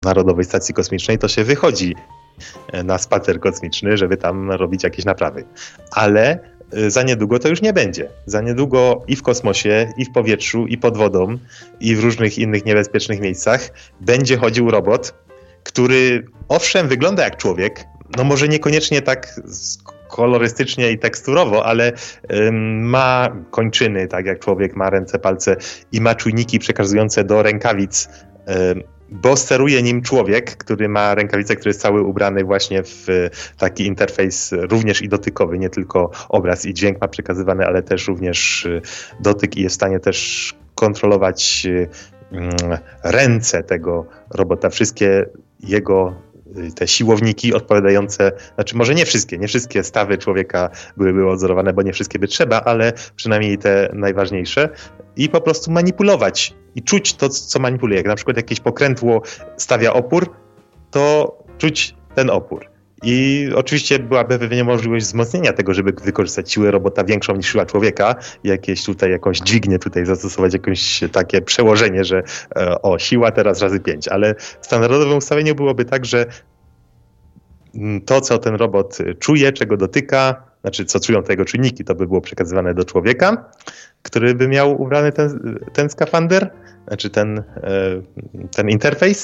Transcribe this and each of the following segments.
Narodowej Stacji Kosmicznej, to się wychodzi na spacer kosmiczny, żeby tam robić jakieś naprawy. Ale za niedługo to już nie będzie. Za niedługo i w kosmosie, i w powietrzu, i pod wodą, i w różnych innych niebezpiecznych miejscach będzie chodził robot, który owszem wygląda jak człowiek, no może niekoniecznie tak kolorystycznie i teksturowo, ale ma kończyny, tak jak człowiek, ma ręce, palce i ma czujniki przekazujące do rękawic, bo steruje nim człowiek, który ma rękawicę, który jest cały ubrany właśnie w taki interfejs również i dotykowy, nie tylko obraz i dźwięk ma przekazywany, ale też również dotyk i jest w stanie też kontrolować ręce tego robota, wszystkie jego te siłowniki odpowiadające, znaczy może nie wszystkie stawy człowieka były odzorowane, bo nie wszystkie by trzeba, ale przynajmniej te najważniejsze i po prostu manipulować i czuć to, co manipuluje. Jak na przykład jakieś pokrętło stawia opór, to czuć ten opór. I oczywiście byłaby pewnie możliwość wzmocnienia tego, żeby wykorzystać siłę robota większą niż siła człowieka, jakąś dźwignię tutaj zastosować, jakieś takie przełożenie, że siła teraz razy 5, ale w standardowym ustawieniu byłoby tak, że to, co ten robot czuje, czego dotyka, znaczy co czują te jego czujniki, to by było przekazywane do człowieka, który by miał ubrany ten skafander, znaczy ten interfejs.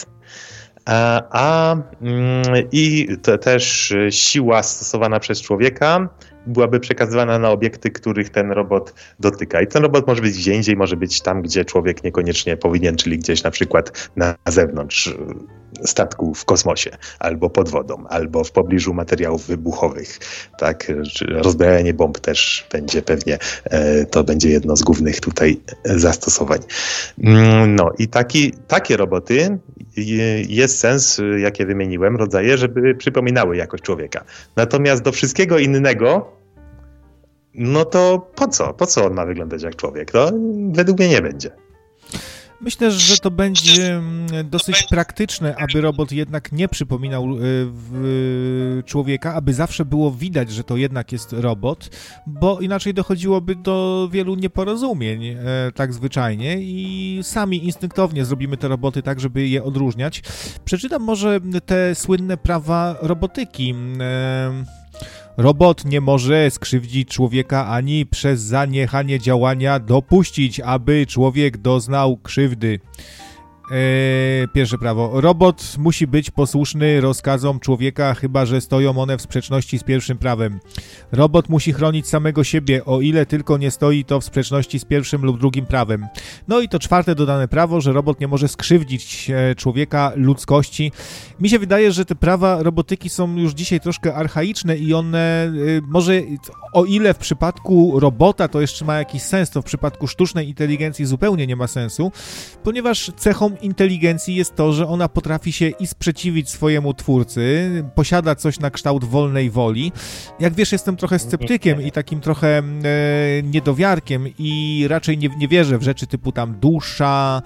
I też siła stosowana przez człowieka byłaby przekazywana na obiekty, których ten robot dotyka. I ten robot może być gdzie indziej, może być tam, gdzie człowiek niekoniecznie powinien, czyli gdzieś na przykład na zewnątrz statku w kosmosie, albo pod wodą, albo w pobliżu materiałów wybuchowych. Tak? Rozbrajanie bomb też będzie pewnie, to będzie jedno z głównych tutaj zastosowań. No i takie roboty jest sens, jakie wymieniłem, rodzaje, żeby przypominały jakość człowieka. Natomiast do wszystkiego innego, no to po co? Po co on ma wyglądać jak człowiek? To według mnie nie będzie. Myślę, że to będzie dosyć praktyczne, aby robot jednak nie przypominał człowieka, aby zawsze było widać, że to jednak jest robot, bo inaczej dochodziłoby do wielu nieporozumień tak zwyczajnie i sami instynktownie zrobimy te roboty tak, żeby je odróżniać. Przeczytam może te słynne prawa robotyki. Robot nie może skrzywdzić człowieka ani przez zaniechanie działania dopuścić, aby człowiek doznał krzywdy. Pierwsze prawo. Robot musi być posłuszny rozkazom człowieka, chyba że stoją one w sprzeczności z pierwszym prawem. Robot musi chronić samego siebie, o ile tylko nie stoi to w sprzeczności z pierwszym lub drugim prawem. No i to czwarte dodane prawo, że robot nie może skrzywdzić człowieka, ludzkości. Mi się wydaje, że te prawa robotyki są już dzisiaj troszkę archaiczne i one może, o ile w przypadku robota to jeszcze ma jakiś sens, to w przypadku sztucznej inteligencji zupełnie nie ma sensu, ponieważ cechą inteligencji jest to, że ona potrafi się i sprzeciwić swojemu twórcy, posiada coś na kształt wolnej woli. Jak wiesz, jestem trochę sceptykiem i takim trochę niedowiarkiem i raczej nie wierzę w rzeczy typu tam dusza,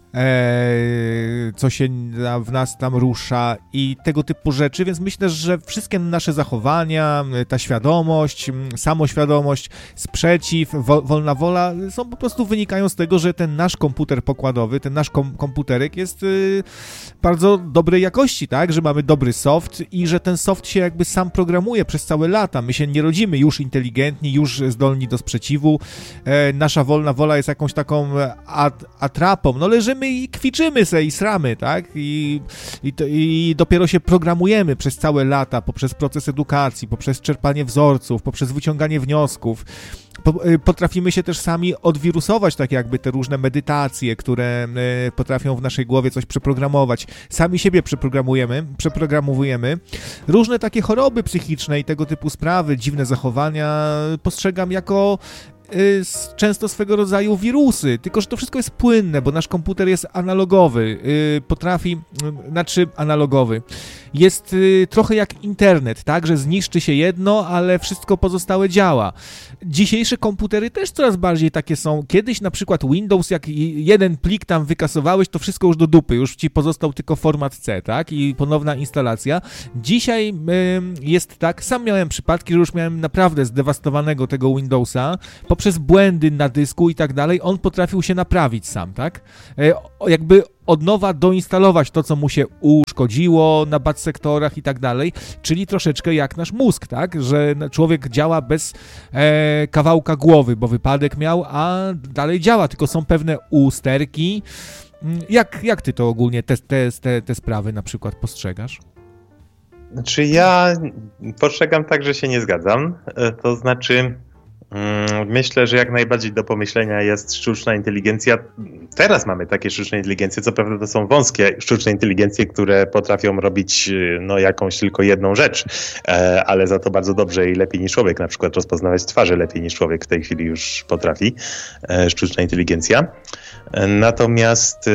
co się w nas tam rusza i tego typu rzeczy, więc myślę, że wszystkie nasze zachowania, ta świadomość, samoświadomość, sprzeciw, wolna wola są po prostu wynikają z tego, że ten nasz komputer pokładowy, ten nasz komputerek jest bardzo dobrej jakości, tak, że mamy dobry soft i że ten soft się jakby sam programuje przez całe lata. My się nie rodzimy już inteligentni, już zdolni do sprzeciwu. Nasza wolna wola jest jakąś taką atrapą. No leżymy i kwiczymy se i sramy, tak? I dopiero się programujemy przez całe lata, poprzez proces edukacji, poprzez czerpanie wzorców, poprzez wyciąganie wniosków. Potrafimy się też sami odwirusować, tak jakby te różne medytacje, które potrafią w naszej głowie coś przeprogramować. Sami siebie przeprogramowujemy. Różne takie choroby psychiczne i tego typu sprawy, dziwne zachowania postrzegam jako często swego rodzaju wirusy, tylko że to wszystko jest płynne, bo nasz komputer jest analogowy, analogowy. Jest trochę jak internet, tak, że zniszczy się jedno, ale wszystko pozostałe działa. Dzisiejsze komputery też coraz bardziej takie są. Kiedyś na przykład Windows, jak jeden plik tam wykasowałeś, to wszystko już do dupy, już ci pozostał tylko format C, tak, i ponowna instalacja. Dzisiaj jest tak, sam miałem przypadki, że już miałem naprawdę zdewastowanego tego Windowsa, poprzez błędy na dysku i tak dalej, on potrafił się naprawić sam, tak? Jakby od nowa doinstalować to, co mu się uszkodziło na bad sektorach i tak dalej, czyli troszeczkę jak nasz mózg, tak, że człowiek działa bez kawałka głowy, bo wypadek miał, a dalej działa, tylko są pewne usterki. Jak ty to ogólnie, te sprawy na przykład postrzegasz? Znaczy ja postrzegam tak, że się nie zgadzam, to znaczy myślę, że jak najbardziej do pomyślenia jest sztuczna inteligencja. Teraz mamy takie sztuczne inteligencje, co prawda to są wąskie sztuczne inteligencje, które potrafią robić jakąś tylko jedną rzecz, ale za to bardzo dobrze i lepiej niż człowiek, na przykład rozpoznawać twarze lepiej niż człowiek w tej chwili już potrafi sztuczna inteligencja. Natomiast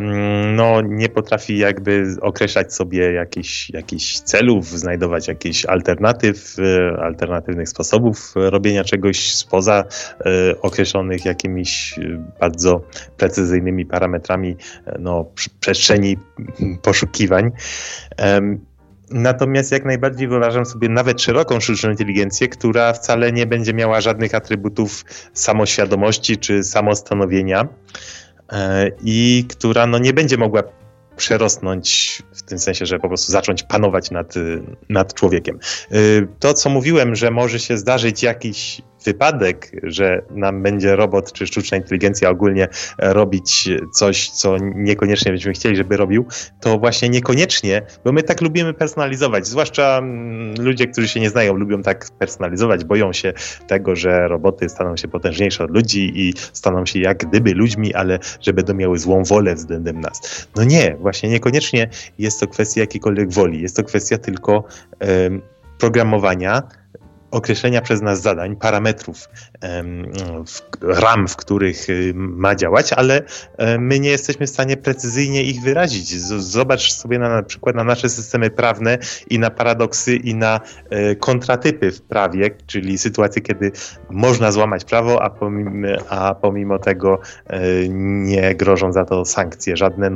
nie potrafi jakby określać sobie jakichś celów, znajdować jakichś alternatywnych sposobów robienia czegoś spoza określonych jakimiś bardzo precyzyjnymi parametrami przestrzeni poszukiwań. Natomiast jak najbardziej wyobrażam sobie nawet szeroką sztuczną inteligencję, która wcale nie będzie miała żadnych atrybutów samoświadomości czy samostanowienia i która nie będzie mogła przerosnąć w tym sensie, że po prostu zacząć panować nad człowiekiem. To, co mówiłem, że może się zdarzyć jakiś wypadek, że nam będzie robot czy sztuczna inteligencja ogólnie robić coś, co niekoniecznie byśmy chcieli, żeby robił, to właśnie niekoniecznie, bo my tak lubimy personalizować, zwłaszcza ludzie, którzy się nie znają, lubią tak personalizować, boją się tego, że roboty staną się potężniejsze od ludzi i staną się jak gdyby ludźmi, ale że będą miały złą wolę względem nas. No nie, właśnie niekoniecznie jest to kwestia jakiejkolwiek woli, jest to kwestia tylko programowania, określenia przez nas zadań, parametrów, ram, w których ma działać, ale my nie jesteśmy w stanie precyzyjnie ich wyrazić. Zobacz sobie na przykład na nasze systemy prawne i na paradoksy i na kontratypy w prawie, czyli sytuacje, kiedy można złamać prawo, a pomimo tego nie grożą za to sankcje żadne,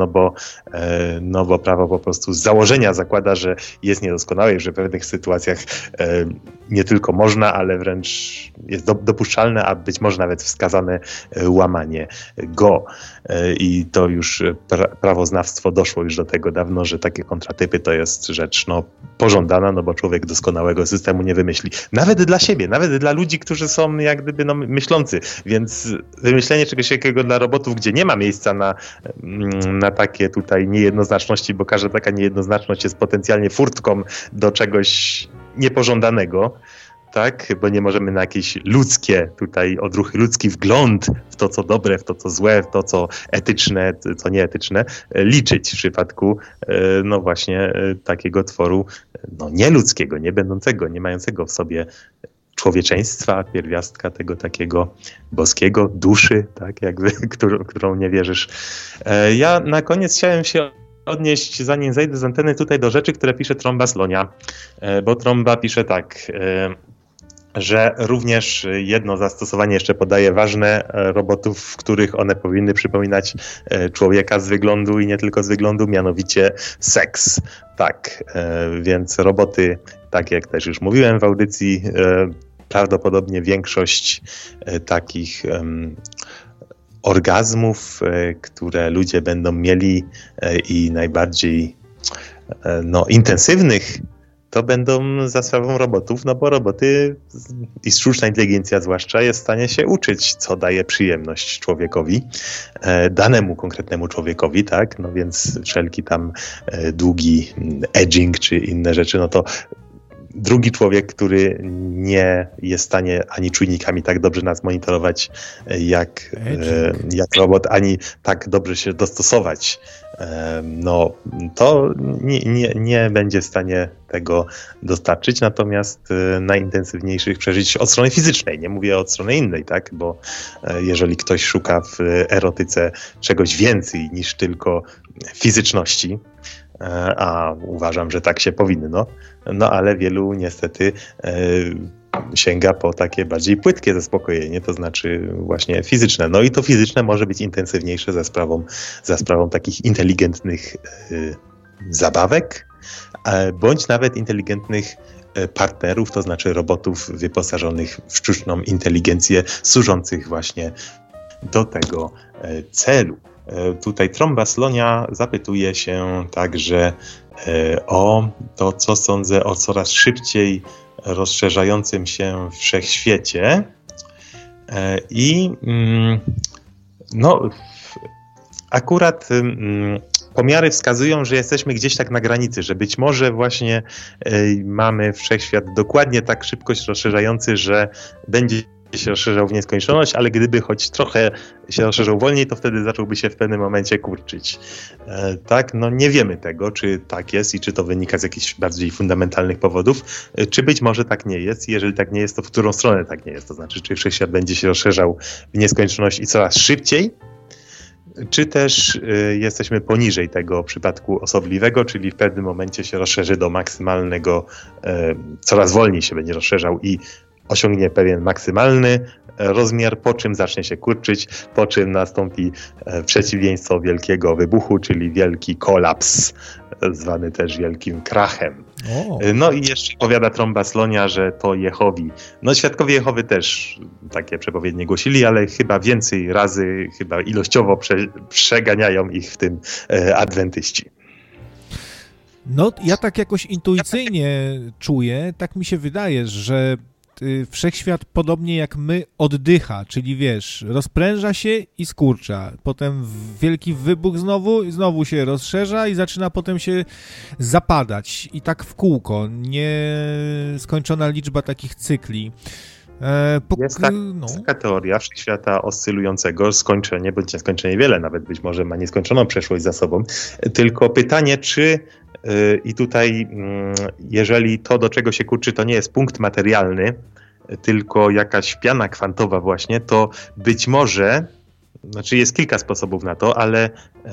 no bo prawo po prostu z założenia zakłada, że jest niedoskonałe i że w pewnych sytuacjach nie tylko można, ale wręcz jest dopuszczalne, a być może nawet wskazane łamanie go. I to już prawoznawstwo doszło już do tego dawno, że takie kontratypy to jest rzecz pożądana, bo człowiek doskonałego systemu nie wymyśli. Nawet dla siebie, nawet dla ludzi, którzy są jak gdyby myślący. Więc wymyślenie czegoś takiego dla robotów, gdzie nie ma miejsca na takie tutaj niejednoznaczności, bo każda taka niejednoznaczność jest potencjalnie furtką do czegoś niepożądanego, tak, bo nie możemy na jakieś ludzkie tutaj odruchy, ludzki wgląd w to, co dobre, w to, co złe, w to, co etyczne, co nieetyczne, liczyć w przypadku, właśnie takiego tworu, nieludzkiego, nie będącego, nie mającego w sobie człowieczeństwa, pierwiastka tego takiego boskiego, duszy, tak, jakby, którą nie wierzysz. Ja na koniec chciałem się odnieść, zanim zejdę z anteny, tutaj do rzeczy, które pisze Tromba Slonia, bo Tromba pisze tak, że również jedno zastosowanie jeszcze podaje ważne robotów, w których one powinny przypominać człowieka z wyglądu i nie tylko z wyglądu, mianowicie seks. Tak, więc roboty, tak jak też już mówiłem w audycji, prawdopodobnie większość takich orgazmów, które ludzie będą mieli i najbardziej intensywnych, to będą za sprawą robotów, bo roboty i sztuczna inteligencja zwłaszcza jest w stanie się uczyć, co daje przyjemność człowiekowi, danemu konkretnemu człowiekowi, tak, więc wszelki tam długi edging czy inne rzeczy, to drugi człowiek, który nie jest w stanie ani czujnikami tak dobrze nas monitorować jak robot, ani tak dobrze się dostosować, to nie będzie w stanie tego dostarczyć, natomiast najintensywniejszych przeżyć od strony fizycznej, nie mówię od strony innej, tak, bo jeżeli ktoś szuka w erotyce czegoś więcej niż tylko fizyczności, a uważam, że tak się powinno, ale wielu niestety sięga po takie bardziej płytkie zaspokojenie, to znaczy właśnie fizyczne. I to fizyczne może być intensywniejsze za sprawą takich inteligentnych zabawek, bądź nawet inteligentnych partnerów, to znaczy robotów wyposażonych w sztuczną inteligencję, służących właśnie do tego celu. Tutaj Tromba Slonia zapytuje się także o to, co sądzę o coraz szybciej rozszerzającym się wszechświecie. I no, akurat pomiary wskazują, że jesteśmy gdzieś tak na granicy, że być może właśnie mamy wszechświat dokładnie tak szybko się rozszerzający, że będzie się rozszerzał w nieskończoność, ale gdyby choć trochę się rozszerzał wolniej, to wtedy zacząłby się w pewnym momencie kurczyć. Tak, no nie wiemy tego, czy tak jest i czy to wynika z jakichś bardziej fundamentalnych powodów, czy być może tak nie jest. Jeżeli tak nie jest, to w którą stronę tak nie jest? To znaczy, czy wszechświat będzie się rozszerzał w nieskończoność i coraz szybciej, czy też jesteśmy poniżej tego przypadku osobliwego, czyli w pewnym momencie się rozszerzy do maksymalnego, coraz wolniej się będzie rozszerzał i osiągnie pewien maksymalny rozmiar, po czym zacznie się kurczyć, po czym nastąpi przeciwieństwo wielkiego wybuchu, czyli wielki kolaps, zwany też wielkim krachem. No i jeszcze powiada Tromba Slonia, że to Jehowi. No świadkowie Jehowy też takie przepowiednie głosili, ale chyba więcej razy, chyba ilościowo przeganiają ich w tym adwentyści. No ja tak jakoś intuicyjnie czuję, tak mi się wydaje, że wszechświat podobnie jak my oddycha, czyli wiesz, rozpręża się i skurcza, potem wielki wybuch znowu się rozszerza i zaczyna potem się zapadać i tak w kółko, nieskończona liczba takich cykli. Jest taka teoria wszechświata oscylującego, skończenie bądź nieskończenie wiele, nawet być może ma nieskończoną przeszłość za sobą, tylko pytanie, czy i tutaj, jeżeli to, do czego się kurczy, to nie jest punkt materialny, tylko jakaś piana kwantowa właśnie, to być może, znaczy jest kilka sposobów na to, ale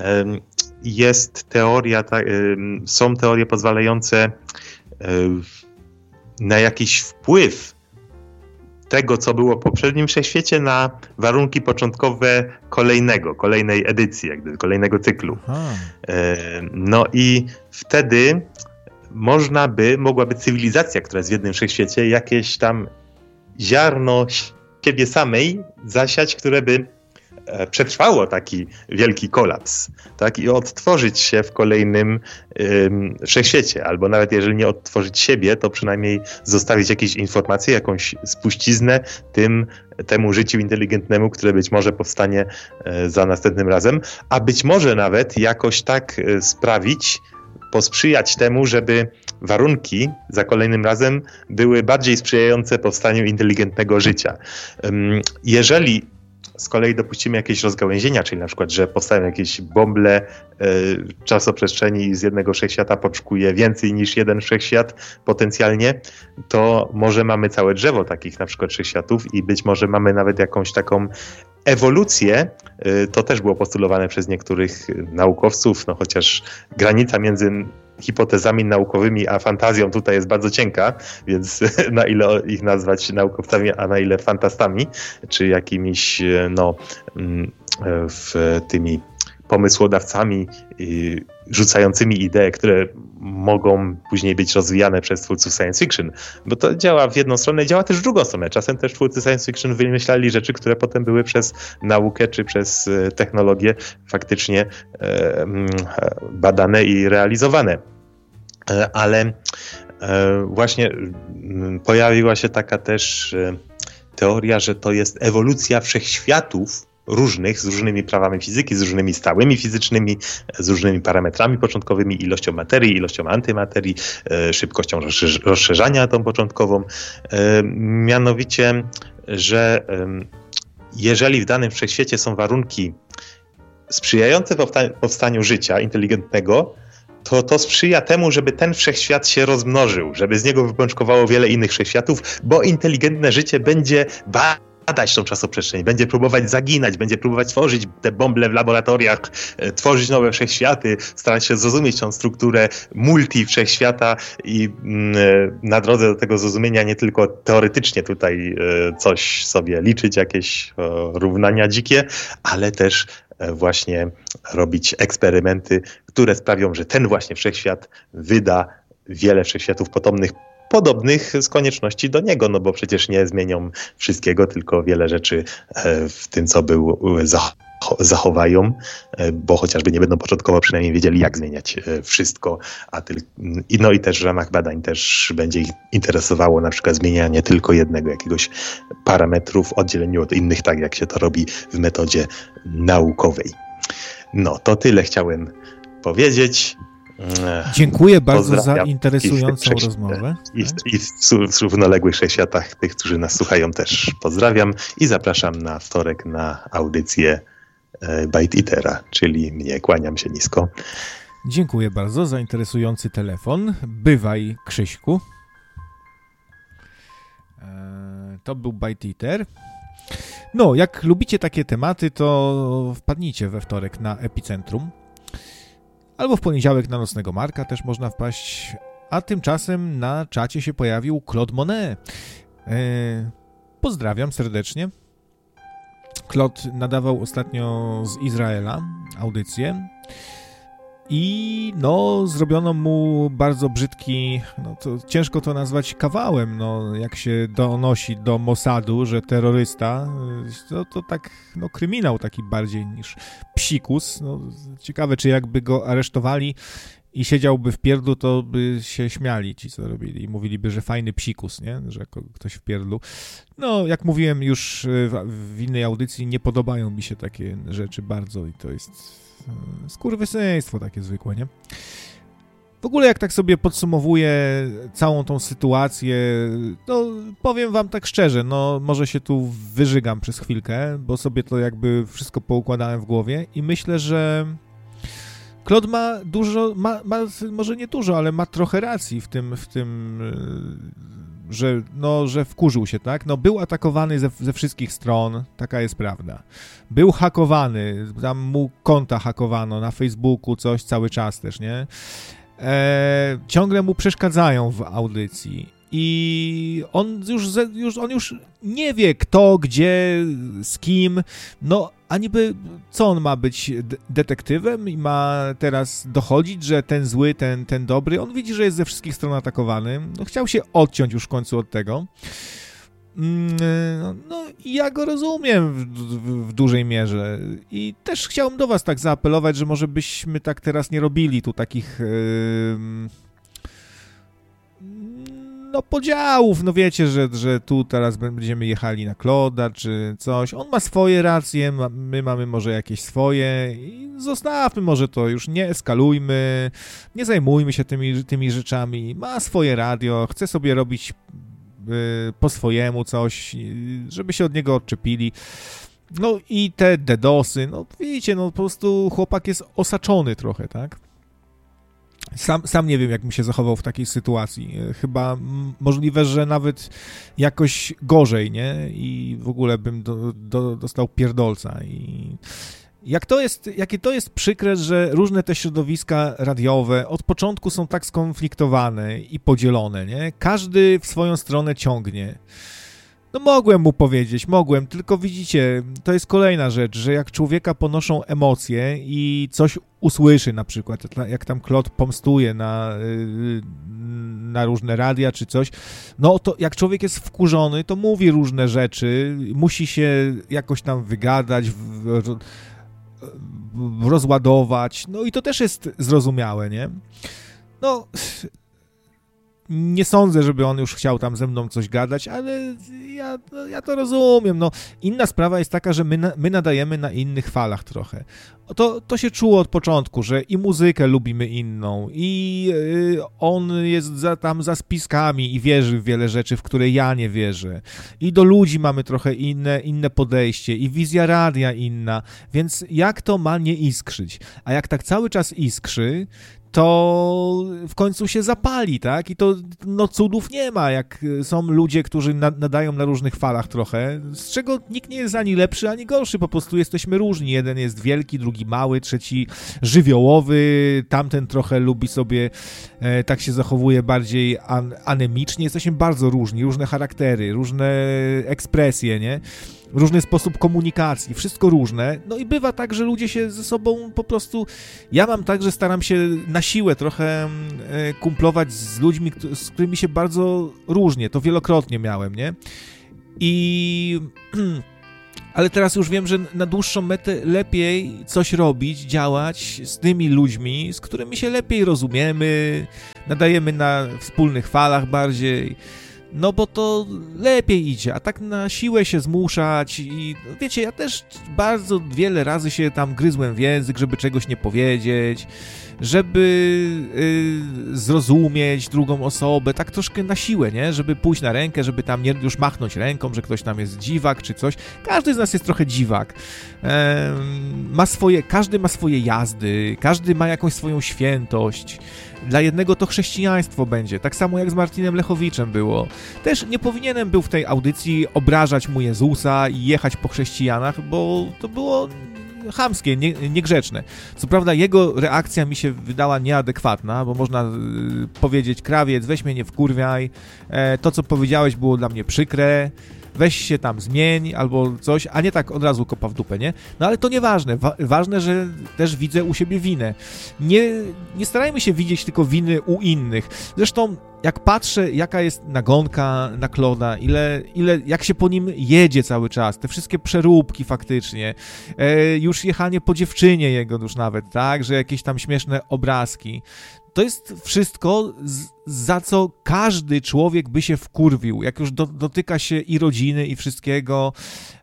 jest teoria, są teorie pozwalające na jakiś wpływ tego, co było w poprzednim wszechświecie, na warunki początkowe kolejnej edycji, kolejnego cyklu. No i wtedy mogłaby cywilizacja, która jest w jednym wszechświecie, jakieś tam ziarno siebie samej zasiać, które by przetrwało taki wielki kolaps, tak, i odtworzyć się w kolejnym wszechświecie, albo nawet jeżeli nie odtworzyć siebie, to przynajmniej zostawić jakieś informacje, jakąś spuściznę temu życiu inteligentnemu, które być może powstanie za następnym razem, a być może nawet jakoś tak posprzyjać temu, żeby warunki za kolejnym razem były bardziej sprzyjające powstaniu inteligentnego życia. Jeżeli z kolei dopuścimy jakieś rozgałęzienia, czyli na przykład, że powstają jakieś bąble czasoprzestrzeni i z jednego wszechświata poczkuje więcej niż jeden wszechświat potencjalnie, to może mamy całe drzewo takich na przykład wszechświatów i być może mamy nawet jakąś taką ewolucję. To też było postulowane przez niektórych naukowców, no chociaż granica między hipotezami naukowymi a fantazją tutaj jest bardzo cienka, więc na ile ich nazwać naukowcami, a na ile fantastami, czy jakimiś tymi pomysłodawcami rzucającymi idee, które mogą później być rozwijane przez twórców science fiction, bo to działa w jedną stronę, działa też w drugą stronę. Czasem też twórcy science fiction wymyślali rzeczy, które potem były przez naukę czy przez technologię faktycznie badane i realizowane. Ale właśnie pojawiła się taka też teoria, że to jest ewolucja wszechświatów różnych, z różnymi prawami fizyki, z różnymi stałymi fizycznymi, z różnymi parametrami początkowymi, ilością materii, ilością antymaterii, szybkością rozszerzania tą początkową. Mianowicie, że jeżeli w danym wszechświecie są warunki sprzyjające powstaniu życia inteligentnego, to sprzyja temu, żeby ten wszechświat się rozmnożył, żeby z niego wypączkowało wiele innych wszechświatów, bo inteligentne życie będzie badać tą czasoprzestrzeń, będzie próbować zaginać, będzie próbować tworzyć te bąble w laboratoriach, tworzyć nowe wszechświaty, starać się zrozumieć tą strukturę multi-wszechświata i na drodze do tego zrozumienia nie tylko teoretycznie tutaj coś sobie liczyć, jakieś równania dzikie, ale też właśnie robić eksperymenty, które sprawią, że ten właśnie wszechświat wyda wiele wszechświatów podobnych z konieczności do niego, no bo przecież nie zmienią wszystkiego, tylko wiele rzeczy w tym, co był zachowają, bo chociażby nie będą początkowo przynajmniej wiedzieli, jak zmieniać wszystko, no i też w ramach badań też będzie ich interesowało na przykład zmienianie tylko jednego jakiegoś parametru w oddzieleniu od innych, tak jak się to robi w metodzie naukowej. No, to tyle chciałem powiedzieć. Dziękuję bardzo za interesującą rozmowę. I w równoległych wszechświatach tych, którzy nas słuchają, też pozdrawiam i zapraszam na wtorek na audycję Byte Eatera, czyli mnie. Kłaniam się nisko. Dziękuję bardzo za interesujący telefon. Bywaj, Krzyśku. To był Byte Eater. No, jak lubicie takie tematy, to wpadnijcie we wtorek na Epicentrum. Albo w poniedziałek na Nocnego Marka też można wpaść. A tymczasem na czacie się pojawił Claude Monet. Pozdrawiam serdecznie. Claude nadawał ostatnio z Izraela audycję i no zrobiono mu bardzo brzydki, no to ciężko to nazwać kawałem, no jak się donosi do Mossadu, że terrorysta, to tak, no kryminał taki bardziej niż psikus. No, ciekawe, czy jakby go aresztowali i siedziałby w pierdlu, to by się śmiali ci, co robili i mówiliby, że fajny psikus, nie? Że ktoś w pierdlu. No, jak mówiłem już w innej audycji, nie podobają mi się takie rzeczy bardzo i to jest skurwysyństwo takie zwykłe, nie? W ogóle jak tak sobie podsumowuję całą tą sytuację, no powiem wam tak szczerze, no może się tu wyżygam przez chwilkę, bo sobie to jakby wszystko poukładałem w głowie i myślę, że Claude ma dużo, może nie dużo, ale ma trochę racji w tym, że wkurzył się, tak? No był atakowany ze wszystkich stron, taka jest prawda. Był hakowany, tam mu konta hakowano na Facebooku, coś cały czas też, nie? Ciągle mu przeszkadzają w audycji. I on już nie wie kto, gdzie, z kim, no a niby co on ma być detektywem i ma teraz dochodzić, że ten zły, ten dobry, on widzi, że jest ze wszystkich stron atakowany, no chciał się odciąć już w końcu od tego. No i ja go rozumiem w dużej mierze i też chciałem do was tak zaapelować, że może byśmy tak teraz nie robili tu takich podziałów, no wiecie, że tu teraz będziemy jechali na Claude'a czy coś. On ma swoje racje, my mamy może jakieś swoje i zostawmy może to, już nie eskalujmy, nie zajmujmy się tymi rzeczami. Ma swoje radio, chce sobie robić po swojemu coś, żeby się od niego odczepili. No i te dedosy, no widzicie, no po prostu chłopak jest osaczony trochę, tak? Sam nie wiem, jak mi się zachował w takiej sytuacji. Chyba możliwe, że nawet jakoś gorzej, nie? I w ogóle bym dostał pierdolca. I jakie to jest przykre, że różne te środowiska radiowe od początku są tak skonfliktowane i podzielone, nie? Każdy w swoją stronę ciągnie. No mogłem mu powiedzieć, tylko widzicie, to jest kolejna rzecz, że jak człowieka ponoszą emocje i coś usłyszy na przykład, jak tam Claude pomstuje na różne radia czy coś, no to jak człowiek jest wkurzony, to mówi różne rzeczy, musi się jakoś tam wygadać, rozładować, no i to też jest zrozumiałe, nie? No... Nie sądzę, żeby on już chciał tam ze mną coś gadać, ale ja to rozumiem. No, inna sprawa jest taka, że my nadajemy na innych falach trochę. To się czuło od początku, że i muzykę lubimy inną, i on jest tam za spiskami i wierzy w wiele rzeczy, w które ja nie wierzę. I do ludzi mamy trochę inne podejście, i wizja radia inna, więc jak to ma nie iskrzyć? A jak tak cały czas iskrzy, to w końcu się zapali, tak? I to no cudów nie ma, jak są ludzie, którzy nadają na różnych falach trochę, z czego nikt nie jest ani lepszy, ani gorszy, po prostu jesteśmy różni. Jeden jest wielki, drugi mały, trzeci żywiołowy, tamten trochę lubi sobie, tak się zachowuje bardziej anemicznie. Jesteśmy bardzo różni, różne charaktery, różne ekspresje, nie? Różny sposób komunikacji, wszystko różne. No i bywa tak, że ludzie się ze sobą po prostu... Ja mam tak, że staram się na siłę trochę kumplować z ludźmi, z którymi się bardzo różnię. To wielokrotnie miałem, nie? I Ale teraz już wiem, że na dłuższą metę lepiej coś robić, działać z tymi ludźmi, z którymi się lepiej rozumiemy, nadajemy na wspólnych falach bardziej, no bo to lepiej idzie, a tak na siłę się zmuszać i wiecie, ja też bardzo wiele razy się tam gryzłem w język, żeby czegoś nie powiedzieć, żeby zrozumieć drugą osobę, tak troszkę na siłę, nie? Żeby pójść na rękę, żeby tam nie już machnąć ręką, że ktoś tam jest dziwak czy coś. Każdy z nas jest trochę dziwak. Każdy ma swoje jazdy, każdy ma jakąś swoją świętość. Dla jednego to chrześcijaństwo będzie, tak samo jak z Martinem Lechowiczem było. Też nie powinienem był w tej audycji obrażać mu Jezusa i jechać po chrześcijanach, bo to było chamskie, niegrzeczne. Co prawda jego reakcja mi się wydała nieadekwatna, bo można powiedzieć: krawiec, weź mnie nie wkurwiaj, to co powiedziałeś było dla mnie przykre, weź się tam zmień albo coś, a nie tak od razu kopa w dupę, nie? No ale to nieważne. Ważne, że też widzę u siebie winę. Nie starajmy się widzieć tylko winy u innych. Zresztą jak patrzę, jaka jest nagonka na Claude'a, jak się po nim jedzie cały czas, te wszystkie przeróbki faktycznie, już jechanie po dziewczynie jego już nawet, tak, że jakieś tam śmieszne obrazki. To jest wszystko, za co każdy człowiek by się wkurwił, jak już dotyka się i rodziny, i wszystkiego,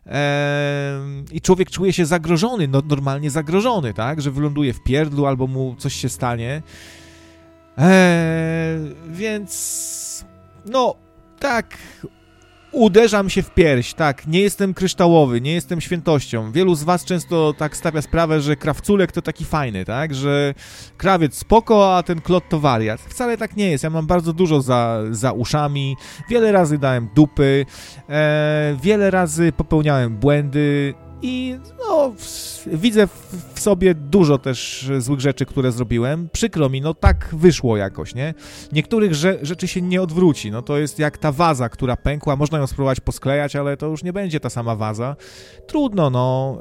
i człowiek czuje się zagrożony, no normalnie zagrożony, tak, że wyląduje w pierdlu albo mu coś się stanie. Więc no tak, uderzam się w pierś, tak, nie jestem kryształowy, nie jestem świętością. Wielu z was często tak stawia sprawę, że krawculek to taki fajny, tak, że krawiec spoko, a ten Claude to wariat. Wcale tak nie jest, ja mam bardzo dużo za uszami, wiele razy dałem dupy, wiele razy popełniałem błędy i no, widzę w sobie dużo też złych rzeczy, które zrobiłem. Przykro mi, no tak wyszło jakoś, nie? Niektórych rzeczy się nie odwróci, no to jest jak ta waza, która pękła, można ją spróbować posklejać, ale to już nie będzie ta sama waza. Trudno, no.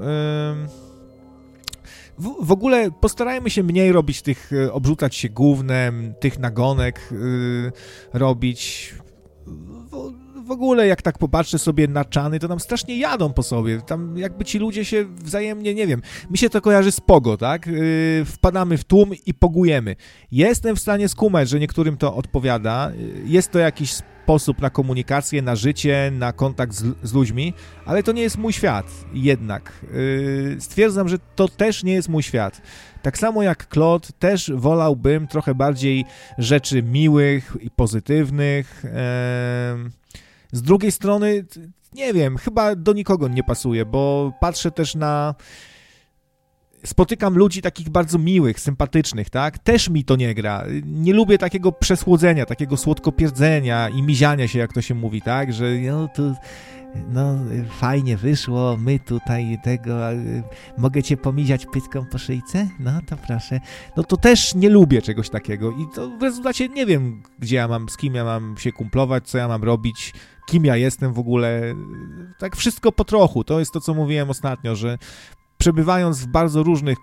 W ogóle postarajmy się mniej robić tych, obrzucać się gównem, tych nagonek robić. W ogóle jak tak popatrzę sobie na czany, to tam strasznie jadą po sobie, tam jakby ci ludzie się wzajemnie, nie wiem, mi się to kojarzy z pogo, tak, wpadamy w tłum i pogujemy. Jestem w stanie skumać, że niektórym to odpowiada, jest to jakiś sposób na komunikację, na życie, na kontakt z ludźmi, ale to nie jest mój świat jednak. Stwierdzam, że to też nie jest mój świat. Tak samo jak Claude, też wolałbym trochę bardziej rzeczy miłych i pozytywnych. Z drugiej strony, nie wiem, chyba do nikogo nie pasuje, bo patrzę też spotykam ludzi takich bardzo miłych, sympatycznych, tak? Też mi to nie gra. Nie lubię takiego przesłodzenia, takiego słodkopierdzenia i miziania się, jak to się mówi, tak? Że no tu... No, fajnie wyszło, my tutaj mogę cię pomiziać pytką po szyjce? No, to proszę. No to też nie lubię czegoś takiego i to w rezultacie nie wiem, z kim ja mam się kumplować, co ja mam robić, kim ja jestem w ogóle. Tak wszystko po trochu, to jest to, co mówiłem ostatnio, że przebywając w bardzo różnych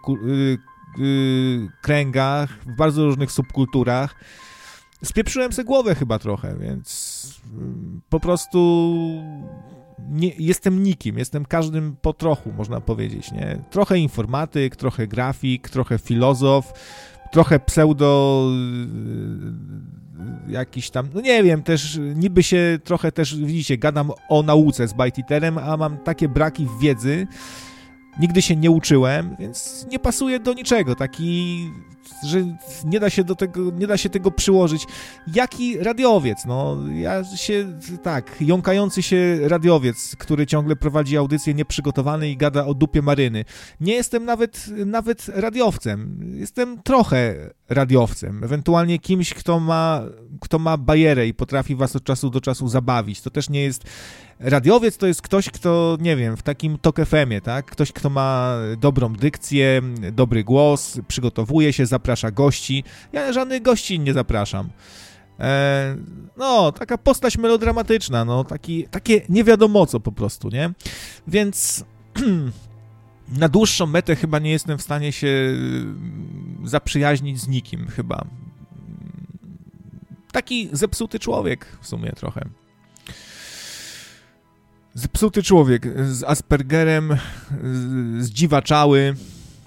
kręgach, w bardzo różnych subkulturach, spieprzyłem sobie głowę chyba trochę, więc po prostu jestem nikim, jestem każdym po trochu, można powiedzieć, nie? Trochę informatyk, trochę grafik, trochę filozof, trochę pseudo jakiś tam, no nie wiem, też niby się trochę też, widzicie, gadam o nauce z ByteEtherem, a mam takie braki w wiedzy, nigdy się nie uczyłem, więc nie pasuje do niczego, taki, że nie da się tego przyłożyć. Jaki radiowiec, no, jąkający się radiowiec, który ciągle prowadzi audycję nieprzygotowany i gada o dupie maryny. Nie jestem nawet radiowcem, jestem trochę radiowcem, ewentualnie kimś, kto ma bajerę i potrafi was od czasu do czasu zabawić. To też nie jest radiowiec, to jest ktoś, kto, nie wiem, w takim Tok FM-ie, tak? Ktoś, kto ma dobrą dykcję, dobry głos, przygotowuje się, zaprasza gości. Ja żadnych gości nie zapraszam. No, taka postać melodramatyczna, no, takie nie wiadomo co po prostu, nie? Więc na dłuższą metę chyba nie jestem w stanie się zaprzyjaźnić z nikim, chyba. Taki zepsuty człowiek w sumie trochę. Zepsuty człowiek z Aspergerem, zdziwaczały,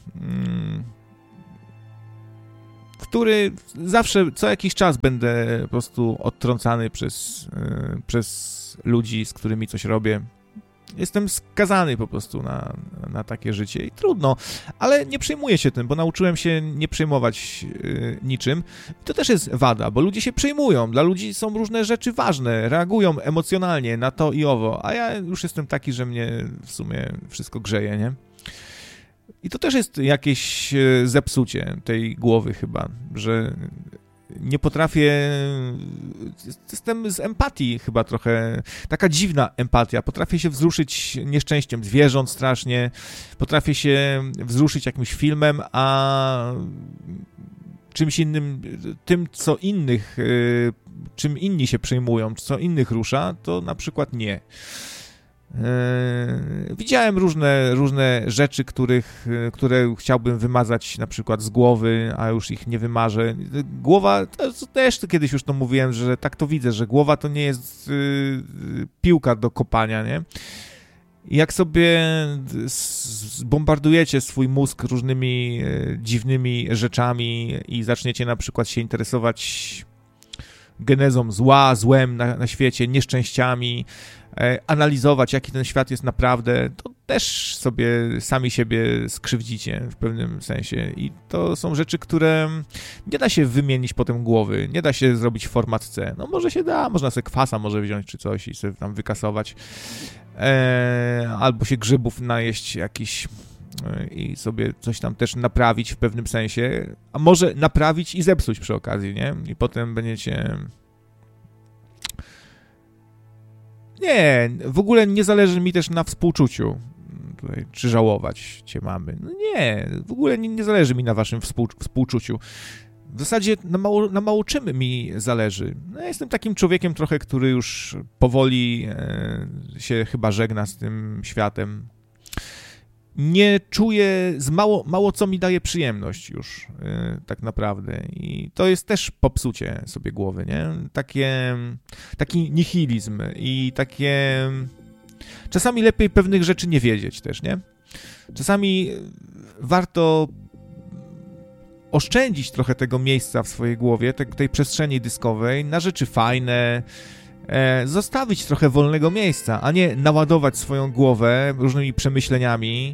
który zawsze, co jakiś czas będę po prostu odtrącany przez ludzi, z którymi coś robię. Jestem skazany po prostu na takie życie i trudno, ale nie przejmuję się tym, bo nauczyłem się nie przejmować niczym. To też jest wada, bo ludzie się przejmują, dla ludzi są różne rzeczy ważne, reagują emocjonalnie na to i owo, a ja już jestem taki, że mnie w sumie wszystko grzeje, nie? I to też jest jakieś zepsucie tej głowy chyba, że nie potrafię, jestem z empatii chyba trochę, taka dziwna empatia, potrafię się wzruszyć nieszczęściem zwierząt strasznie, potrafię się wzruszyć jakimś filmem, a czymś innym, tym co innych, czym inni się przejmują, co innych rusza, to na przykład nie. Widziałem różne rzeczy, które chciałbym wymazać na przykład z głowy, a już ich nie wymarzę. Głowa, to też kiedyś już to mówiłem, że tak to widzę, że głowa to nie jest piłka do kopania, nie? Jak sobie zbombardujecie swój mózg różnymi dziwnymi rzeczami i zaczniecie na przykład się interesować genezą zła, złem na świecie, nieszczęściami, analizować, jaki ten świat jest naprawdę, to też sobie sami siebie skrzywdzicie w pewnym sensie. I to są rzeczy, które nie da się wymienić potem głowy, nie da się zrobić format C. No może się da, można sobie kwasa może wziąć czy coś i sobie tam wykasować. Albo się grzybów najeść jakiś i sobie coś tam też naprawić w pewnym sensie, a może naprawić i zepsuć przy okazji, nie? I potem będziecie... Nie, w ogóle nie zależy mi też na współczuciu, tutaj, czy żałować cię mamy. No nie, w ogóle nie zależy mi na waszym współczuciu. W zasadzie na mało czym mi zależy. No, ja jestem takim człowiekiem trochę, który już powoli się chyba żegna z tym światem. Nie czuję, mało co mi daje przyjemność już tak naprawdę i to jest też popsucie sobie głowy, nie? Taki nihilizm i takie... Czasami lepiej pewnych rzeczy nie wiedzieć też, nie? Czasami warto oszczędzić trochę tego miejsca w swojej głowie, tej przestrzeni dyskowej na rzeczy fajne, zostawić trochę wolnego miejsca, a nie naładować swoją głowę różnymi przemyśleniami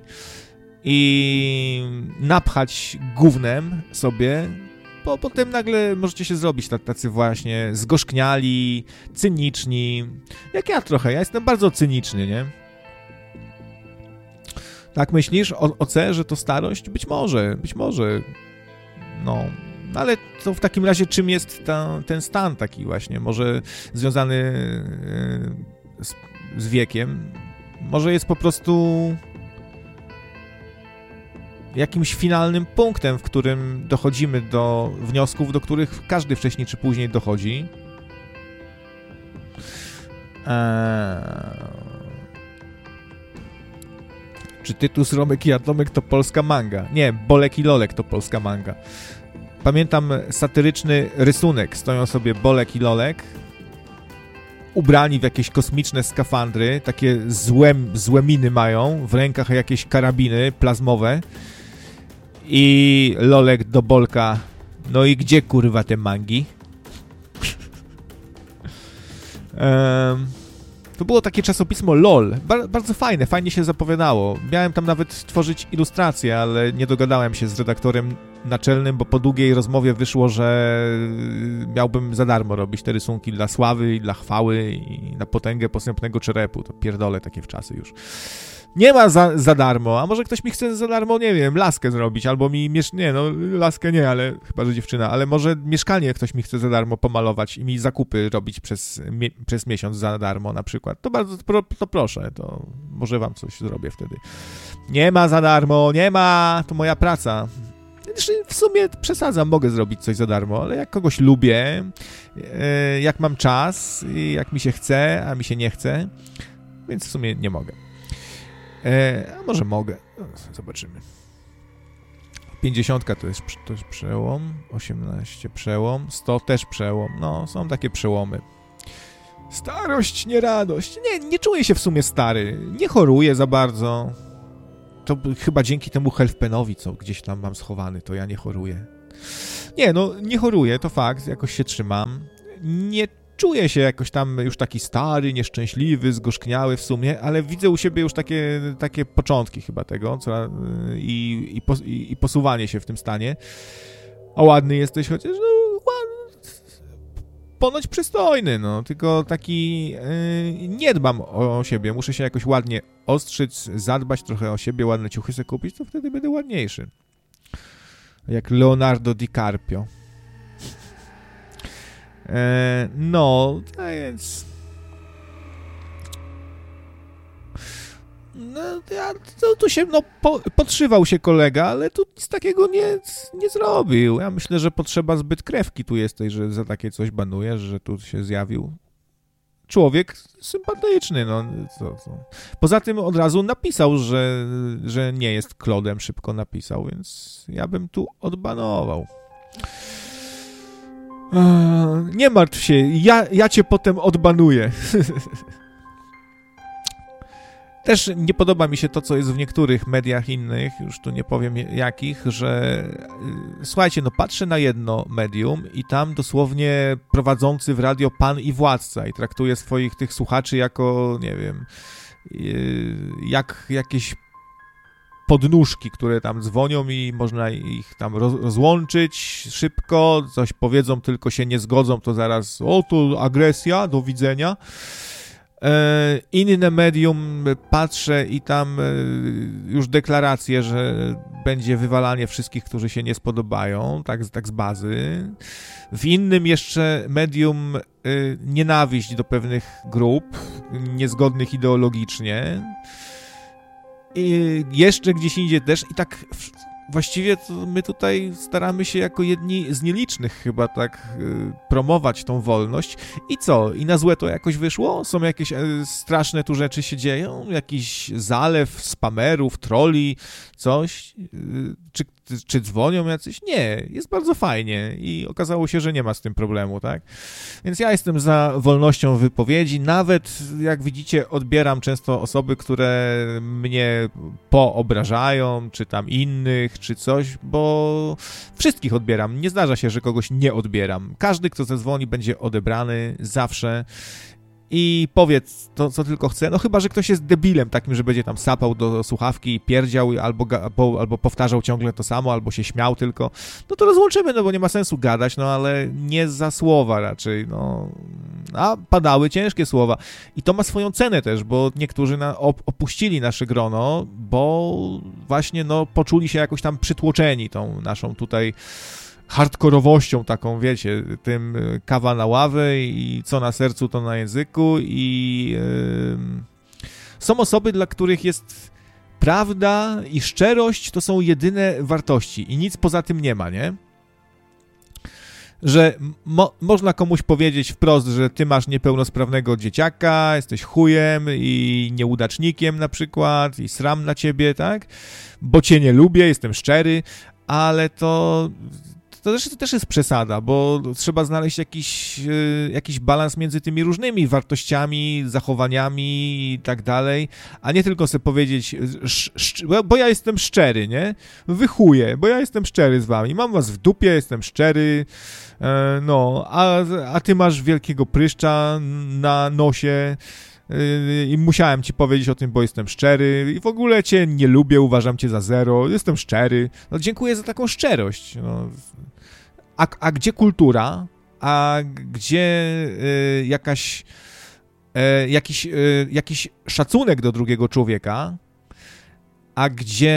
i napchać gównem sobie, bo potem nagle możecie się zrobić tacy właśnie zgorzkniali, cyniczni, jak ja trochę, ja jestem bardzo cyniczny, nie? Tak myślisz o C, że to starość? Być może, no... Ale to w takim razie czym jest ten stan taki właśnie? Może związany z wiekiem? Może jest po prostu jakimś finalnym punktem, w którym dochodzimy do wniosków, do których każdy wcześniej czy później dochodzi. Czy Tytus, Romek i Atomek to polska manga? Nie, Bolek i Lolek to polska manga. Pamiętam satyryczny rysunek. Stoją sobie Bolek i Lolek, ubrani w jakieś kosmiczne skafandry, takie złe miny mają, w rękach jakieś karabiny plazmowe i Lolek do Bolka: no i gdzie kurwa te mangi? To było takie czasopismo LOL, bardzo fajnie się zapowiadało. Miałem tam nawet tworzyć ilustracje, ale nie dogadałem się z redaktorem naczelnym, bo po długiej rozmowie wyszło, że miałbym za darmo robić te rysunki dla sławy i dla chwały i na potęgę posępnego czerepu. To pierdolę takie wczasy już. Nie ma za darmo, a może ktoś mi chce za darmo, nie wiem, laskę zrobić, albo mi laskę nie, ale chyba, że dziewczyna, ale może mieszkanie ktoś mi chce za darmo pomalować i mi zakupy robić przez miesiąc za darmo na przykład. To bardzo, to proszę, to może wam coś zrobię wtedy. Nie ma za darmo, nie ma, to moja praca. W sumie przesadzam, mogę zrobić coś za darmo, ale jak kogoś lubię, jak mam czas, jak mi się chce, a mi się nie chce, więc w sumie nie mogę. A może mogę. Zobaczymy. 50 to jest przełom. 18 przełom. 100 też przełom. No, są takie przełomy. Starość, nie radość. Nie czuję się w sumie stary. Nie choruję za bardzo. To chyba dzięki temu Helfpenowi, co gdzieś tam mam schowany, to ja nie choruję. Nie choruję, to fakt, jakoś się trzymam. Nie czuję się jakoś tam już taki stary, nieszczęśliwy, zgorzkniały w sumie, ale widzę u siebie już takie początki chyba tego i posuwanie się w tym stanie. A ładny jesteś, chociaż ponoć przystojny, tylko taki nie dbam o siebie, muszę się jakoś ładnie ostrzyć, zadbać trochę o siebie, ładne ciuchy sobie kupić, to wtedy będę ładniejszy. Jak Leonardo DiCaprio. A więc... Tu się, podszywał się kolega, ale tu nic takiego nie zrobił. Ja myślę, że potrzeba zbyt krewki tu jesteś, że za takie coś banujesz, że tu się zjawił człowiek sympatyczny, Poza tym od razu napisał, że nie jest Klodem, szybko napisał, więc ja bym tu odbanował. Nie martw się, ja cię potem odbanuję. Też nie podoba mi się to, co jest w niektórych mediach innych, już tu nie powiem jakich, że słuchajcie, patrzę na jedno medium i tam dosłownie prowadzący w radio pan i władca i traktuje swoich tych słuchaczy jako, nie wiem, jak jakieś podnóżki, które tam dzwonią i można ich tam rozłączyć szybko, coś powiedzą, tylko się nie zgodzą, to zaraz, to agresja, do widzenia. Inne medium patrzę i tam już deklaracje, że będzie wywalanie wszystkich, którzy się nie spodobają, tak z bazy. W innym jeszcze medium nienawiść do pewnych grup, niezgodnych ideologicznie. I jeszcze gdzieś indziej też i tak właściwie to my tutaj staramy się jako jedni z nielicznych chyba tak promować tą wolność. I co? I na złe to jakoś wyszło? Są jakieś straszne tu rzeczy się dzieją? Jakiś zalew spamerów, trolli, coś? Czy dzwonią jacyś? Nie, jest bardzo fajnie i okazało się, że nie ma z tym problemu, tak? Więc ja jestem za wolnością wypowiedzi, nawet jak widzicie odbieram często osoby, które mnie poobrażają, czy tam innych, czy coś, bo wszystkich odbieram, nie zdarza się, że kogoś nie odbieram. Każdy, kto zadzwoni, będzie odebrany zawsze i powiedz to, co tylko chce, chyba, że ktoś jest debilem takim, że będzie tam sapał do słuchawki i pierdział albo powtarzał ciągle to samo, albo się śmiał tylko, to rozłączymy, bo nie ma sensu gadać, ale nie za słowa raczej, a padały ciężkie słowa i to ma swoją cenę też, bo niektórzy opuścili nasze grono, bo właśnie, poczuli się jakoś tam przytłoczeni tą naszą tutaj hardkorowością taką, wiecie, tym kawa na ławę i co na sercu, to na języku i są osoby, dla których jest prawda i szczerość to są jedyne wartości i nic poza tym nie ma, nie? Że można komuś powiedzieć wprost, że ty masz niepełnosprawnego dzieciaka, jesteś chujem i nieudacznikiem na przykład i sram na ciebie, tak? Bo cię nie lubię, jestem szczery, ale to też jest przesada, bo trzeba znaleźć jakiś balans między tymi różnymi wartościami, zachowaniami i tak dalej, a nie tylko sobie powiedzieć, bo ja jestem szczery, nie? Wychuję, bo ja jestem szczery z wami, mam was w dupie, jestem szczery, a ty masz wielkiego pryszcza na nosie, i musiałem ci powiedzieć o tym, bo jestem szczery i w ogóle cię nie lubię, uważam cię za zero, jestem szczery. Dziękuję za taką szczerość. A gdzie kultura? A gdzie jakiś szacunek do drugiego człowieka? A gdzie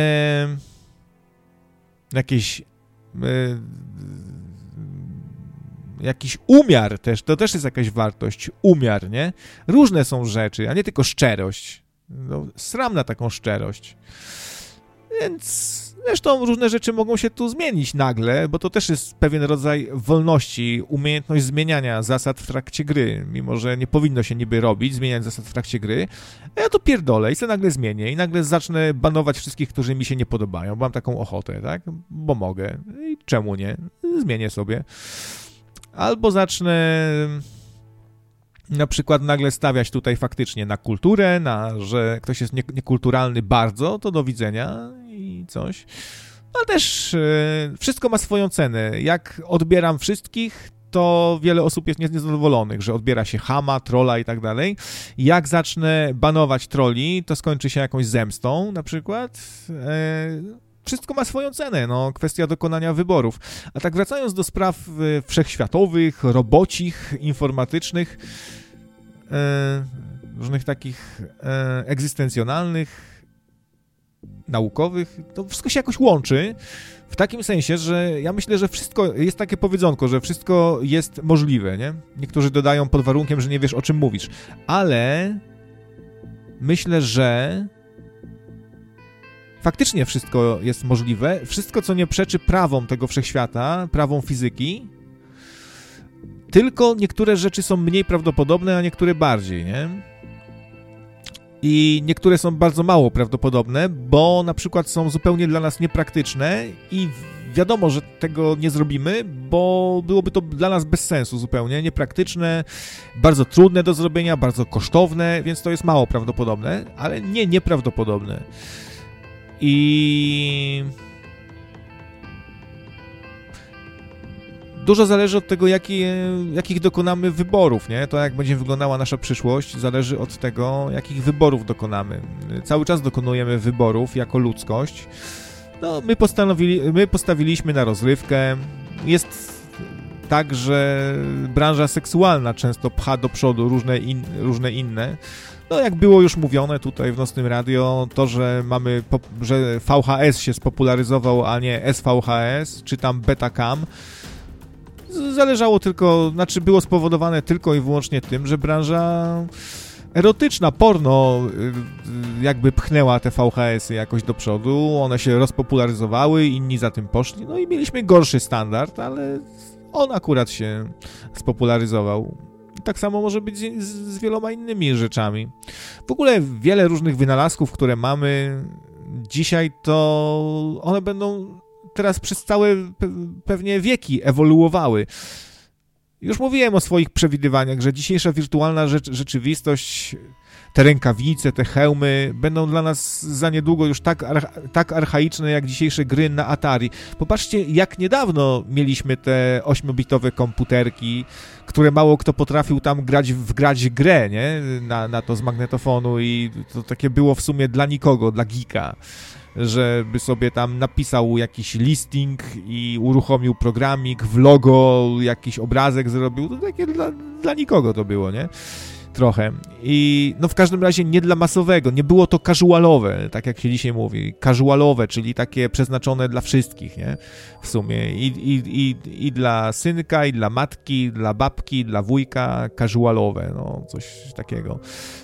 jakiś umiar też, to też jest jakaś wartość, umiar, nie? Różne są rzeczy, a nie tylko szczerość. Sram na taką szczerość. Więc zresztą różne rzeczy mogą się tu zmienić nagle, bo to też jest pewien rodzaj wolności, umiejętność zmieniania zasad w trakcie gry, mimo że nie powinno się niby robić, zmieniać zasad w trakcie gry, a ja to pierdolę i se nagle zmienię i nagle zacznę banować wszystkich, którzy mi się nie podobają, bo mam taką ochotę, tak? Bo mogę. I czemu nie? Zmienię sobie. Albo zacznę na przykład nagle stawiać tutaj faktycznie na kulturę, że ktoś jest niekulturalny bardzo, to do widzenia i coś. Ale też wszystko ma swoją cenę. Jak odbieram wszystkich, to wiele osób jest niezadowolonych, że odbiera się chama, trolla i tak dalej. Jak zacznę banować trolli, to skończy się jakąś zemstą na przykład. Wszystko ma swoją cenę, kwestia dokonania wyborów. A tak wracając do spraw wszechświatowych, robocich, informatycznych, różnych takich egzystencjonalnych, naukowych, to wszystko się jakoś łączy w takim sensie, że ja myślę, że wszystko, jest takie powiedzonko, że wszystko jest możliwe, nie? Niektórzy dodają pod warunkiem, że nie wiesz, o czym mówisz, ale myślę, że faktycznie wszystko jest możliwe, wszystko, co nie przeczy prawom tego wszechświata, prawom fizyki, tylko niektóre rzeczy są mniej prawdopodobne, a niektóre bardziej, nie? I niektóre są bardzo mało prawdopodobne, bo na przykład są zupełnie dla nas niepraktyczne i wiadomo, że tego nie zrobimy, bo byłoby to dla nas bez sensu zupełnie, niepraktyczne, bardzo trudne do zrobienia, bardzo kosztowne, więc to jest mało prawdopodobne, ale nieprawdopodobne. I dużo zależy od tego, jakich dokonamy wyborów, nie? To, jak będzie wyglądała nasza przyszłość, zależy od tego, jakich wyborów dokonamy. Cały czas dokonujemy wyborów jako ludzkość. My postawiliśmy na rozrywkę. Jest tak, że branża seksualna często pcha do przodu różne inne. Jak było już mówione tutaj w Nocnym Radio, to, że że VHS się spopularyzował, a nie SVHS, czy tam Betacam, zależało tylko, było spowodowane tylko i wyłącznie tym, że branża erotyczna, porno jakby pchnęła te VHS-y jakoś do przodu, one się rozpopularyzowały, inni za tym poszli, i mieliśmy gorszy standard, ale on akurat się spopularyzował. I tak samo może być z wieloma innymi rzeczami. W ogóle wiele różnych wynalazków, które mamy dzisiaj, to one będą teraz przez całe pewnie wieki ewoluowały. Już mówiłem o swoich przewidywaniach, że dzisiejsza wirtualna rzeczywistość, te rękawice, te hełmy będą dla nas za niedługo już tak archaiczne jak dzisiejsze gry na Atari. Popatrzcie, jak niedawno mieliśmy te 8-bitowe komputerki, które mało kto potrafił tam grać grę, nie? Na to z magnetofonu i to takie było w sumie dla nikogo, dla geeka, żeby sobie tam napisał jakiś listing i uruchomił programik, w logo jakiś obrazek zrobił, to takie dla nikogo to było, nie? Trochę. I w każdym razie nie dla masowego, nie było to casualowe, tak jak się dzisiaj mówi, casualowe, czyli takie przeznaczone dla wszystkich, nie? W sumie i dla synka, i dla matki, dla babki, dla wujka, casualowe, coś takiego.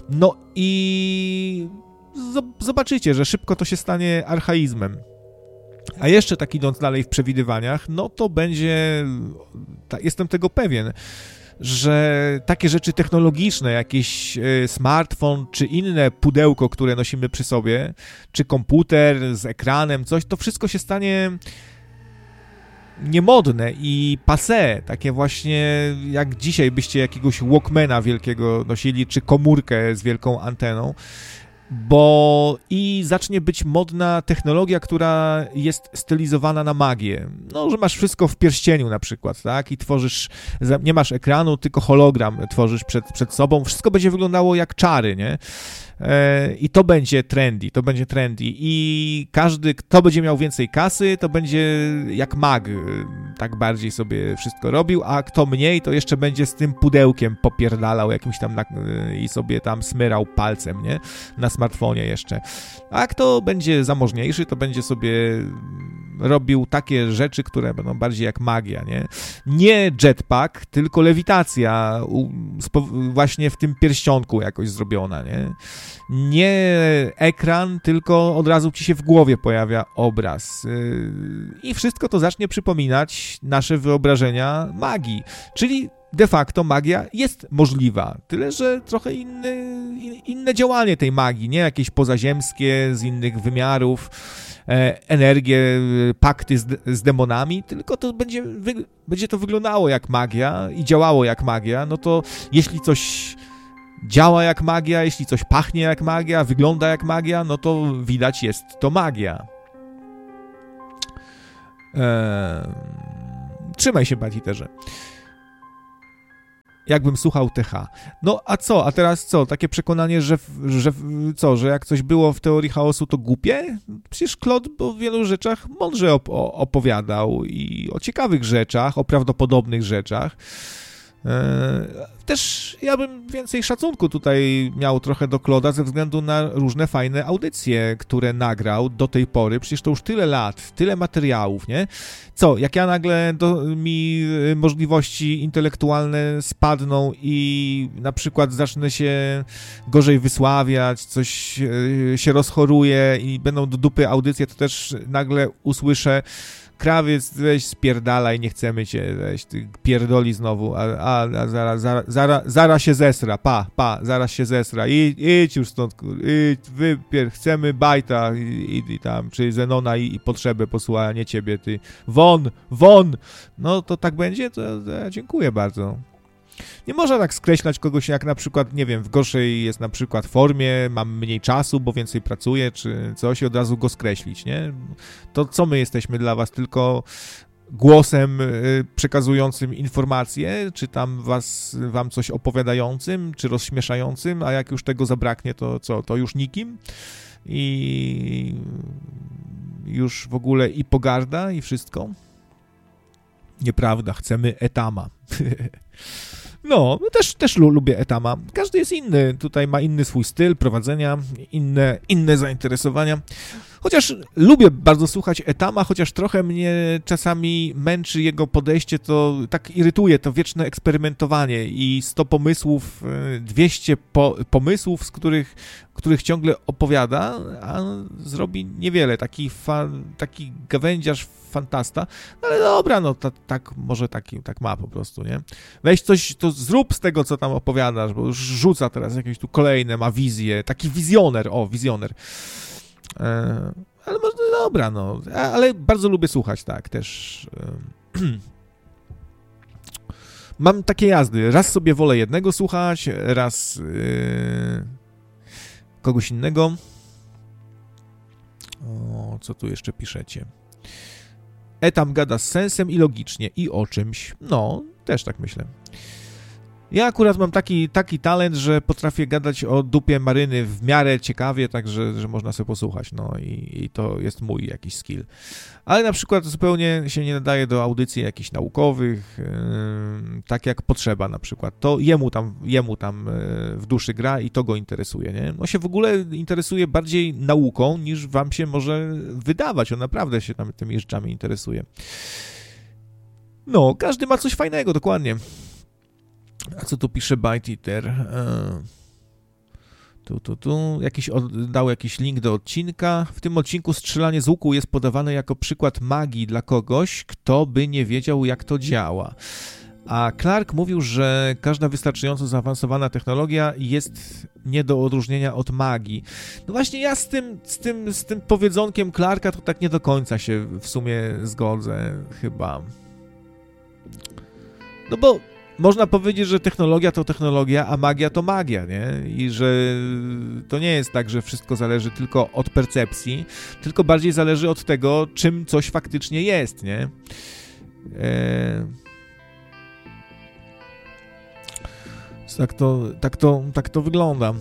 I zobaczycie, że szybko to się stanie archaizmem. A jeszcze tak idąc dalej w przewidywaniach, to będzie, jestem tego pewien, że takie rzeczy technologiczne, jakiś smartfon, czy inne pudełko, które nosimy przy sobie, czy komputer z ekranem, coś, to wszystko się stanie niemodne i passé, takie właśnie jak dzisiaj byście jakiegoś Walkmana wielkiego nosili, czy komórkę z wielką anteną, bo i zacznie być modna technologia, która jest stylizowana na magię. Że masz wszystko w pierścieniu na przykład, tak? I tworzysz, nie masz ekranu, tylko hologram tworzysz przed sobą. Wszystko będzie wyglądało jak czary, nie? I to będzie trendy. I każdy, kto będzie miał więcej kasy, to będzie jak mag, tak bardziej sobie wszystko robił, a kto mniej, to jeszcze będzie z tym pudełkiem popierdalał jakimś tam i sobie tam smyrał palcem, nie? Na smartfonie jeszcze. A kto będzie zamożniejszy, to będzie sobie robił takie rzeczy, które będą bardziej jak magia, nie? Nie jetpack, tylko lewitacja właśnie w tym pierścionku jakoś zrobiona, nie? Nie ekran, tylko od razu ci się w głowie pojawia obraz. I wszystko to zacznie przypominać nasze wyobrażenia magii. Czyli de facto magia jest możliwa. Tyle, że trochę inne działanie tej magii, nie jakieś pozaziemskie, z innych wymiarów. energię, pakty z demonami, tylko to będzie to wyglądało jak magia i działało jak magia, no to jeśli coś działa jak magia, jeśli coś pachnie jak magia, wygląda jak magia, no to widać, jest to magia. Trzymaj się, Batiterze. Jakbym słuchał TH. No a co? A teraz co? Takie przekonanie, że jak coś było w teorii chaosu, to głupie? Przecież Claude o wielu rzeczach mądrze opowiadał i o ciekawych rzeczach, o prawdopodobnych rzeczach. Też ja bym więcej szacunku tutaj miał trochę do Claude'a ze względu na różne fajne audycje, które nagrał do tej pory. Przecież to już tyle lat, tyle materiałów, nie? Co, jak ja nagle mi możliwości intelektualne spadną i na przykład zacznę się gorzej wysławiać, coś się rozchoruje i będą do dupy audycje, to też nagle usłyszę: Krawiec, weź spierdalaj, nie chcemy cię, weź, ty pierdoli znowu, a zaraz się zesra, zaraz się zesra, idź już stąd, chcemy bajta i tam, czy Zenona i potrzebę posłuchaj, a nie ciebie, ty, won, no to tak będzie, to ja dziękuję bardzo. Nie można tak skreślać kogoś, jak na przykład, nie wiem, w gorszej jest na przykład formie, mam mniej czasu, bo więcej pracuję, czy coś i od razu go skreślić, nie? To co my jesteśmy dla was? Tylko głosem przekazującym informacje, czy tam wam coś opowiadającym, czy rozśmieszającym, a jak już tego zabraknie, to co? To już nikim? I już w ogóle i pogarda, i wszystko? Nieprawda, chcemy Etama. No, też lubię Etama. Każdy jest inny, tutaj ma inny swój styl prowadzenia, inne zainteresowania. Chociaż lubię bardzo słuchać Etama, chociaż trochę mnie czasami męczy jego podejście, to tak irytuje to wieczne eksperymentowanie i 100 pomysłów, 200 pomysłów, z których ciągle opowiada, a zrobi niewiele. Taki gawędziarz fantasta, no ale dobra, no tak może tak ma po prostu, nie? Weź coś, to zrób z tego, co tam opowiadasz, bo już rzuca teraz jakieś tu kolejne, ma wizję, taki wizjoner. Ale może dobra, no, ale bardzo lubię słuchać, tak, też. Mam takie jazdy, raz sobie wolę jednego słuchać, raz kogoś innego. O, co tu jeszcze piszecie? Etam gada z sensem i logicznie i o czymś. No, też tak myślę. Ja akurat mam taki talent, że potrafię gadać o dupie maryny w miarę ciekawie, tak że można sobie posłuchać, no i to jest mój jakiś skill. Ale na przykład zupełnie się nie nadaje do audycji jakichś naukowych, tak jak Potrzeba na przykład. To jemu tam w duszy gra i to go interesuje, nie? On się w ogóle interesuje bardziej nauką, niż wam się może wydawać. On naprawdę się tam tymi rzeczami interesuje. No, każdy ma coś fajnego, dokładnie. A co tu pisze Byteater? Dał jakiś link do odcinka. W tym odcinku strzelanie z łuku jest podawane jako przykład magii dla kogoś, kto by nie wiedział, jak to działa. A Clark mówił, że każda wystarczająco zaawansowana technologia jest nie do odróżnienia od magii. No właśnie ja z tym powiedzonkiem Clarka to tak nie do końca się w sumie zgodzę chyba. No bo można powiedzieć, że technologia to technologia, a magia to magia, nie? I że to nie jest tak, że wszystko zależy tylko od percepcji, tylko bardziej zależy od tego, czym coś faktycznie jest, nie? Tak to wygląda.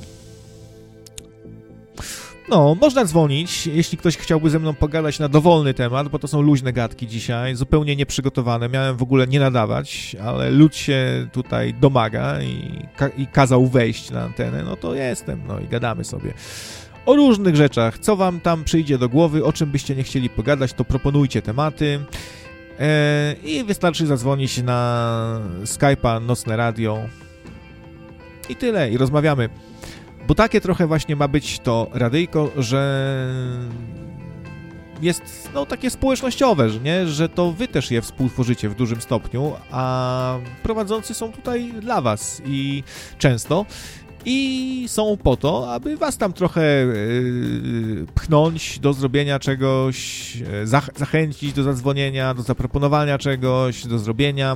No, można dzwonić, jeśli ktoś chciałby ze mną pogadać na dowolny temat, bo to są luźne gadki dzisiaj, zupełnie nieprzygotowane. Miałem w ogóle nie nadawać, ale lud się tutaj domaga i kazał wejść na antenę, no to jestem, no i gadamy sobie o różnych rzeczach. Co wam tam przyjdzie do głowy, o czym byście nie chcieli pogadać, to proponujcie tematy i wystarczy zadzwonić na Skype'a Nocne Radio i tyle, i rozmawiamy. Bo takie trochę właśnie ma być to radyjko, że jest no takie społecznościowe, nie? Że to wy też je współtworzycie w dużym stopniu, a prowadzący są tutaj dla was i często. i są po to, aby was tam trochę pchnąć do zrobienia czegoś, zachęcić do zadzwonienia, do zaproponowania czegoś, do zrobienia.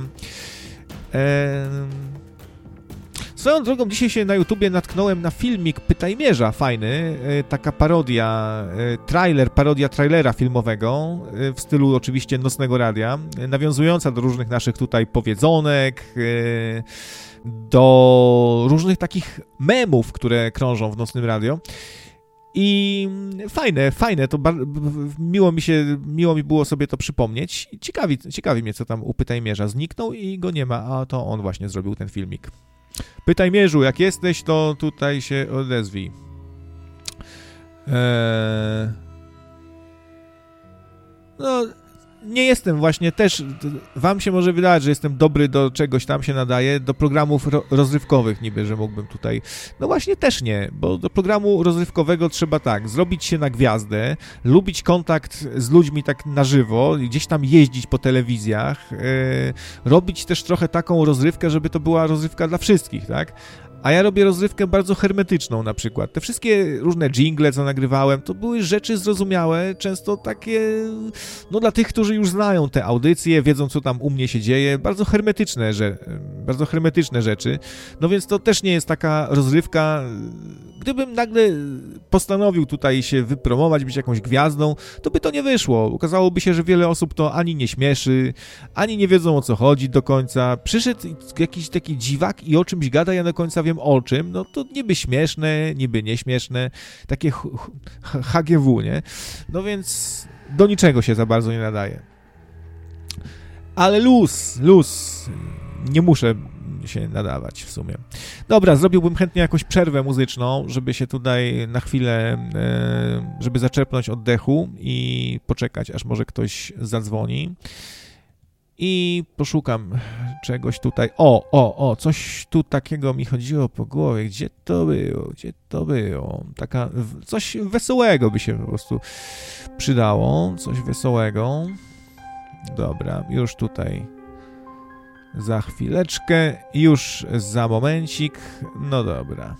Swoją drogą dzisiaj się na YouTubie natknąłem na filmik Pytajmierza, fajny, taka parodia trailera filmowego, w stylu oczywiście Nocnego Radia, nawiązująca do różnych naszych tutaj powiedzonek, do różnych takich memów, które krążą w Nocnym Radio. I fajne, to miło mi było sobie to przypomnieć. Ciekawi mnie, co tam u Pytajmierza zniknął i go nie ma, a to on właśnie zrobił ten filmik. Pytajmierzu, jak jesteś, to tutaj się odezwij. No, nie jestem właśnie też, wam się może wydać, że jestem dobry do czegoś tam się nadaje, do programów rozrywkowych niby, że mógłbym tutaj, no właśnie też nie, bo do programu rozrywkowego trzeba tak, zrobić się na gwiazdę, lubić kontakt z ludźmi tak na żywo, gdzieś tam jeździć po telewizjach, robić też trochę taką rozrywkę, żeby to była rozrywka dla wszystkich, tak? A ja robię rozrywkę bardzo hermetyczną na przykład. Te wszystkie różne dżingle, co nagrywałem, to były rzeczy zrozumiałe, często takie, no dla tych, którzy już znają te audycje, wiedzą, co tam u mnie się dzieje, bardzo hermetyczne rzeczy. No więc to też nie jest taka rozrywka. Gdybym nagle postanowił tutaj się wypromować, być jakąś gwiazdą, to by to nie wyszło. Okazałoby się, że wiele osób to ani nie śmieszy, ani nie wiedzą, o co chodzi do końca. Przyszedł jakiś taki dziwak i o czymś gada, ja do końca wiem o czym. No to niby śmieszne, niby nieśmieszne. Takie HGW, nie? No więc do niczego się za bardzo nie nadaje. Ale luz. Nie muszę się nadawać w sumie. Dobra, zrobiłbym chętnie jakąś przerwę muzyczną, żeby się tutaj na chwilę, żeby zaczerpnąć oddechu i poczekać, aż może ktoś zadzwoni. I poszukam czegoś tutaj. Coś tu takiego mi chodziło po głowie. Gdzie to było? Taka, coś wesołego by się po prostu przydało. Coś wesołego. Dobra, już tutaj. Za chwileczkę, już za momencik. No dobra.